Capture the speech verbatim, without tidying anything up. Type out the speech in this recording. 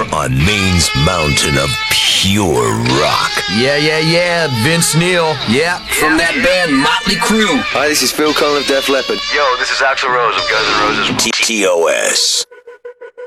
more on Maine's mountain of pure rock. Yeah, yeah, yeah, Vince Neil. Yeah, from that band Motley Crue. Hi, this is Phil Collins of Def Leppard. Yo, this is Axl Rose of Guns N' Roses. T O S.